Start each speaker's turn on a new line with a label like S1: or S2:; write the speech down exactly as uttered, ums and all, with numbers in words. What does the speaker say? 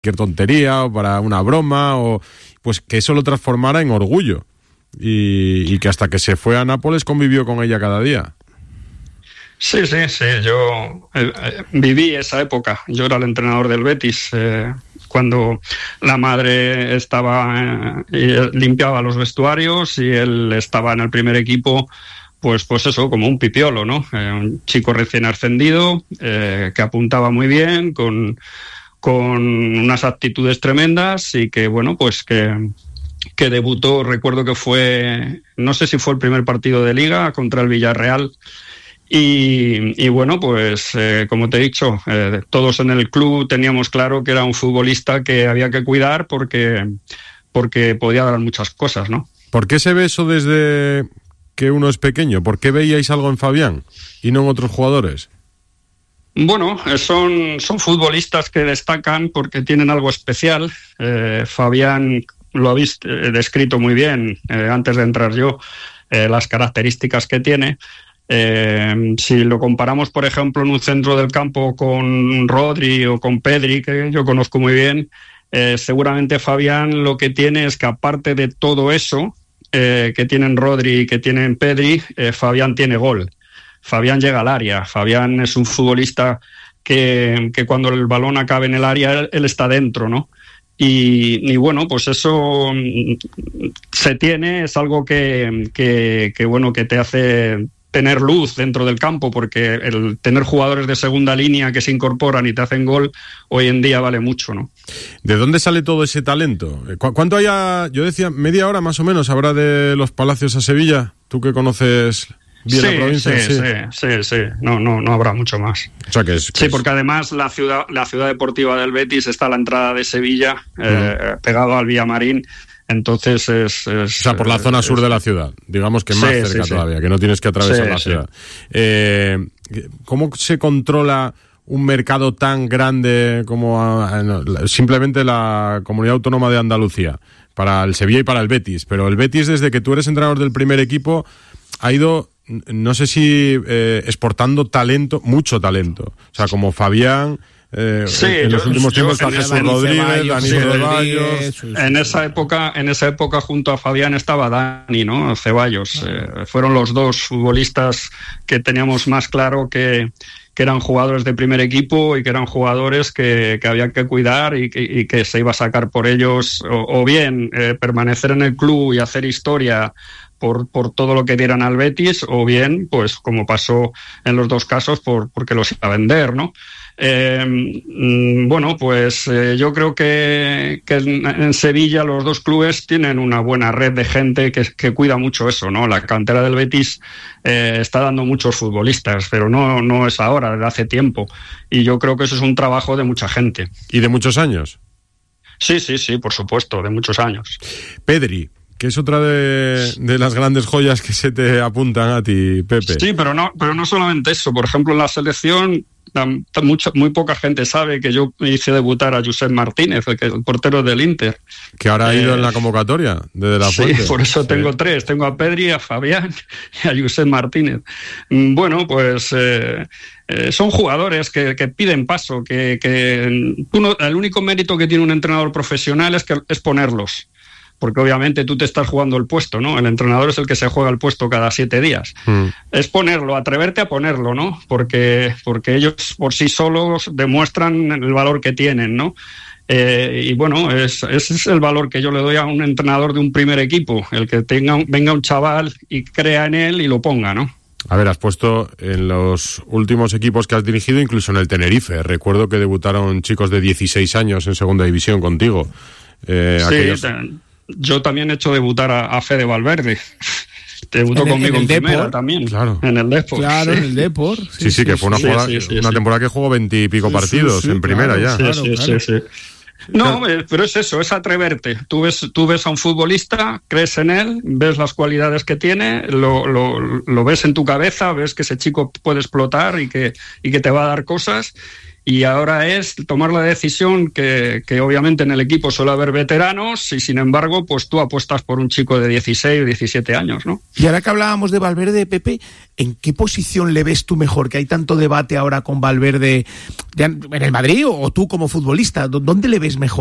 S1: cualquier tontería o para una broma, o pues que eso lo transformara en orgullo y, y que hasta que se fue a Nápoles convivió con ella cada día.
S2: Sí, sí, sí, yo eh, eh, viví esa época. Yo era el entrenador del Betis eh, cuando la madre estaba eh, limpiaba los vestuarios y él estaba en el primer equipo, pues pues eso, como un pipiolo, ¿no? Eh, un chico recién ascendido eh, que apuntaba muy bien, con, con unas aptitudes tremendas y que, bueno, pues que... que debutó, recuerdo que fue, no sé si fue el primer partido de Liga contra el Villarreal. Y, y bueno, pues eh, como te he dicho, eh, todos en el club teníamos claro que era un futbolista que había que cuidar porque, porque podía dar muchas cosas, ¿no?
S1: ¿Por qué se ve eso desde que uno es pequeño? ¿Por qué veíais algo en Fabián y no en otros jugadores?
S2: Bueno, son, son futbolistas que destacan porque tienen algo especial. Eh, Fabián lo habéis eh, descrito muy bien eh, antes de entrar yo, eh, las características que tiene. Eh, si lo comparamos, por ejemplo, en un centro del campo con Rodri o con Pedri, que yo conozco muy bien, eh, seguramente Fabián lo que tiene es que, aparte de todo eso eh, que tienen Rodri y que tienen Pedri, eh, Fabián tiene gol. Fabián llega al área. Fabián es un futbolista que, que cuando el balón acabe en el área, él, él está dentro, ¿no? Y, y bueno, pues eso se tiene, es algo que, que, que bueno, que te hace tener luz dentro del campo, porque el tener jugadores de segunda línea que se incorporan y te hacen gol hoy en día vale mucho, ¿no?
S1: ¿De dónde sale todo ese talento? ¿Cu- ¿Cuánto haya? Yo decía, media hora más o menos habrá de Los Palacios a Sevilla, tú que conoces bien
S2: sí,
S1: la provincia.
S2: Sí, sí, sí, sí, sí. No, no, no habrá mucho más.
S1: O sea que es, que
S2: sí,
S1: es...
S2: porque además la ciudad, la ciudad deportiva del Betis está a la entrada de Sevilla, uh-huh. eh, pegado al Villamarín. Entonces es, es...
S1: O sea, por la zona
S2: es,
S1: sur de la ciudad, digamos que más
S2: sí,
S1: cerca
S2: sí,
S1: todavía,
S2: sí.
S1: que no tienes que atravesar
S2: sí,
S1: la
S2: sí.
S1: ciudad. Eh, ¿Cómo se controla un mercado tan grande como a, no, simplemente la Comunidad Autónoma de Andalucía? Para el Sevilla y para el Betis. Pero el Betis, desde que tú eres entrenador del primer equipo, ha ido, no sé si eh, exportando talento, mucho talento. O sea, como Fabián... Eh,
S2: sí,
S1: en
S2: yo,
S1: los últimos tiempos está Jesús
S3: Dani
S1: Rodríguez,
S3: Ceballos,
S1: Dani
S3: sí,
S1: Ceballos.
S3: sí, sí,
S2: en
S3: sí.
S2: esa época, en esa época junto a Fabián estaba Dani, ¿no? Ceballos. Eh, fueron los dos futbolistas que teníamos más claro que, que eran jugadores de primer equipo y que eran jugadores que, que había que cuidar y que, y que se iba a sacar por ellos, o, o bien eh, permanecer en el club y hacer historia por, por todo lo que dieran al Betis, o bien, pues como pasó en los dos casos, por, porque los iba a vender, ¿no? Eh, bueno, pues eh, yo creo que, que en, en Sevilla los dos clubes tienen una buena red de gente que, que cuida mucho eso, ¿no? La cantera del Betis eh, está dando muchos futbolistas, pero no, no es ahora, desde hace tiempo. Y yo creo que eso es un trabajo de mucha gente.
S1: ¿Y de muchos años?
S2: Sí, sí, sí, por supuesto, de muchos años.
S1: Pedri, que es otra de, de las grandes joyas que se te apuntan a ti, Pepe.
S2: Sí, pero no, pero no solamente eso. Por ejemplo, en la selección, mucha, muy poca gente sabe que yo hice debutar a Josep Martínez, el, el portero del Inter.
S1: Que ahora ha ido
S2: eh,
S1: en la convocatoria de, de la
S2: Sí,
S1: Fuente.
S2: por eso tengo sí. tres. Tengo a Pedri, a Fabián y a Josep Martínez. Bueno, pues eh, eh, son jugadores que, que piden paso, que, que uno, el único mérito que tiene un entrenador profesional es, que, es ponerlos. Porque obviamente tú te estás jugando el puesto, ¿no? El entrenador es el que se juega el puesto cada siete días. Mm. Es ponerlo, atreverte a ponerlo, ¿no? Porque, porque ellos por sí solos demuestran el valor que tienen, ¿no? Eh, y bueno, es, ese es el valor que yo le doy a un entrenador de un primer equipo, el que tenga venga un chaval y crea en él y lo ponga, ¿no?
S1: A ver, has puesto en los últimos equipos que has dirigido, incluso en el Tenerife. Recuerdo que debutaron chicos de dieciséis años en segunda división contigo. Eh,
S2: sí,
S1: aquellos...
S2: te... Yo también he hecho debutar a, a Fede Valverde. Debutó
S3: en el,
S2: conmigo
S3: en, el
S2: en primera
S3: Depor,
S2: también.
S1: Claro.
S2: En el Depor.
S3: Claro,
S2: sí.
S3: en el Depor. Sí,
S1: sí, sí, sí, que fue una,
S2: sí,
S1: jugada,
S2: sí, sí,
S1: una
S2: sí.
S1: temporada que jugó veintipico
S3: sí,
S1: partidos
S3: sí, sí,
S1: en primera
S3: claro,
S1: ya.
S2: Sí,
S3: claro,
S2: sí,
S3: claro.
S2: sí, sí. No, pero es eso, es atreverte. Tú ves, tú ves a un futbolista, crees en él, ves las cualidades que tiene, lo, lo, lo ves en tu cabeza, ves que ese chico puede explotar y que, y que te va a dar cosas. y ahora es tomar la decisión que, que obviamente en el equipo suele haber veteranos y sin embargo pues tú apuestas por un chico de dieciséis, diecisiete años, ¿no?
S3: Y ahora que hablábamos de Valverde, Pepe, ¿en qué posición le ves tú mejor? Que hay tanto debate ahora con Valverde en el Madrid o tú como futbolista, ¿dónde le ves mejor?